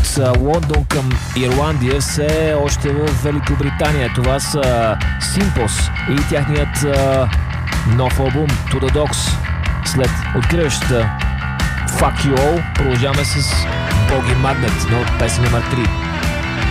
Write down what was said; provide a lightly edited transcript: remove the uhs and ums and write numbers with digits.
от Лондон към Ирландия, все още в Великобритания. Това са Симпос и тяхният нов албум To The Dogs. След откриващата Fuck You All продължаваме с Боги Магнет, но песен номер 3.